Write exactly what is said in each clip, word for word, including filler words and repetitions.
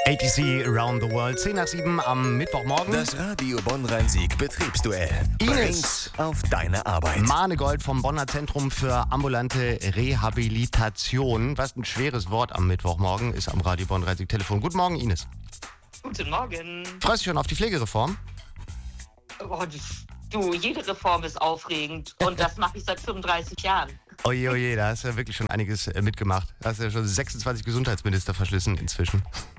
A T C Around the World, zehn nach sieben am Mittwochmorgen. Das Radio Bonn-Rhein-Sieg Betriebsduell. Ines Bringt's auf deine Arbeit. Manegold vom Bonner Zentrum für ambulante Rehabilitation. Was ein schweres Wort am Mittwochmorgen ist am Radio Bonn-Rhein-Sieg Telefon. Guten Morgen, Ines. Guten Morgen. Freust du dich schon auf die Pflegereform? Oh, du, jede Reform ist aufregend und das mache ich seit fünfunddreißig Jahren. Oje, oje, da hast du ja wirklich schon einiges äh, mitgemacht. Da hast du ja schon sechsundzwanzig Gesundheitsminister verschlissen inzwischen.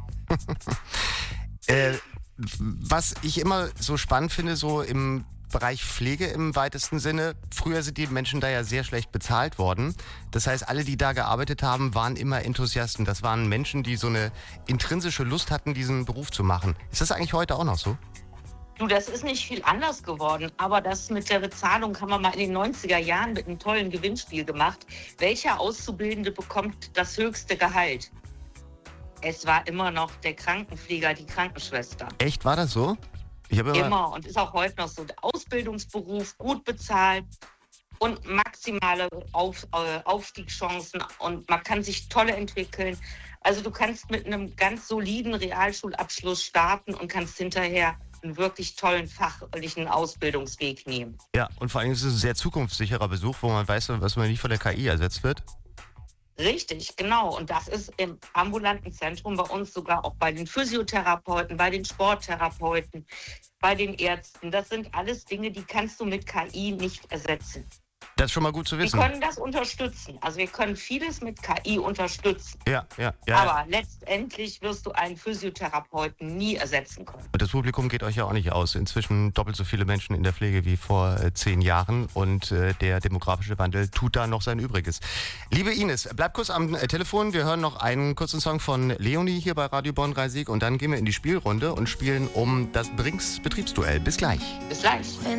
äh, was ich immer so spannend finde, so im Bereich Pflege im weitesten Sinne, früher sind die Menschen da ja sehr schlecht bezahlt worden. Das heißt, alle, die da gearbeitet haben, waren immer Enthusiasten. Das waren Menschen, die so eine intrinsische Lust hatten, diesen Beruf zu machen. Ist das eigentlich heute auch noch so? Du, das ist nicht viel anders geworden, aber das mit der Bezahlung haben wir mal in den neunziger Jahren mit einem tollen Gewinnspiel gemacht. Welcher Auszubildende bekommt das höchste Gehalt? Es war immer noch der Krankenpfleger, die Krankenschwester. Echt, war das so? Ich habe immer, Immer und ist auch heute noch so. Der Ausbildungsberuf, gut bezahlt und maximale Auf, äh, Aufstiegschancen und man kann sich toll entwickeln. Also du kannst mit einem ganz soliden Realschulabschluss starten und kannst hinterher einen wirklich tollen fachlichen Ausbildungsweg nehmen. ja, und vor allem ist es ein sehr zukunftssicherer Besuch, wo man weiß, was man nicht von der K I ersetzt wird. Richtig, genau. Und das ist im ambulanten Zentrum bei uns sogar auch bei den Physiotherapeuten, bei den Sporttherapeuten, bei den Ärzten. Das sind alles Dinge, die kannst du mit K I nicht ersetzen. Das ist schon mal gut zu Wir wissen. können das unterstützen. Also wir können vieles mit K I unterstützen. Ja, ja, ja. Aber letztendlich wirst du einen Physiotherapeuten nie ersetzen können. Und das Publikum geht euch ja auch nicht aus. Inzwischen doppelt so viele Menschen in der Pflege wie vor äh, zehn Jahren und äh, der demografische Wandel tut da noch sein Übriges. Liebe Ines, bleib kurz am äh, Telefon. Wir hören noch einen kurzen Song von Leonie hier bei Radio Bonn-Rhein-Sieg und dann gehen wir in die Spielrunde und spielen um das Brinks Betriebsduell. Bis gleich. Bis gleich.